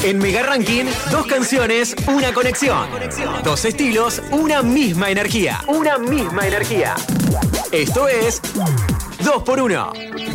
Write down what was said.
En Mega Ranking, 2 canciones, una conexión. 2 estilos, una misma energía. Una misma energía. Esto es 2x1.